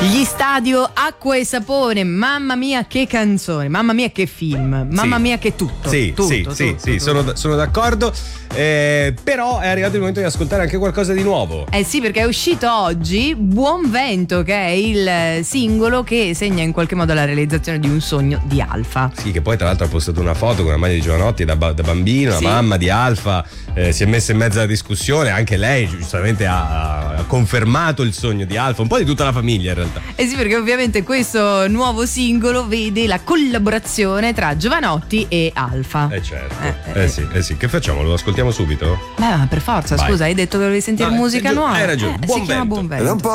Gli Stadio, Acqua e Sapone, mamma mia che canzone, mamma mia che film, mamma mia che tutto. Sì, tutto. sono d'accordo, però è arrivato il momento di ascoltare anche qualcosa di nuovo. Sì, perché è uscito oggi Buon Vento, che è il singolo che segna in qualche modo la realizzazione di un sogno di Alfa. Sì, che poi tra l'altro ha postato una foto con una maglia di Giovanotti da bambino, Sì. la mamma di Alfa, si è messa in mezzo alla discussione, anche lei giustamente ha confermato il sogno di Alfa, un po' di tutta la famiglia in realtà. Sì, perché ovviamente questo nuovo singolo vede la collaborazione tra Giovanotti e Alfa. Certo. Sì. Che facciamo? Lo ascoltiamo subito? Beh, ma per forza, Vai. scusa, hai detto che dovevi sentire musica nuova. Hai ragione. Si chiama Buon Vento.